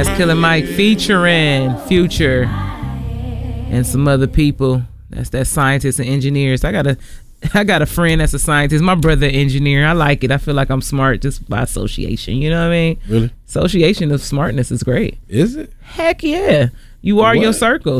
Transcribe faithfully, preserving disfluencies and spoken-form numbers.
That's Killer Mike featuring Future and some other people. That's that scientists and engineers. I got a, I got a friend that's a scientist. My brother engineer. I like it. I feel like I'm smart just by association. You know what I mean? Really? Association of smartness is great. Is it? Heck yeah. You are What? your circle.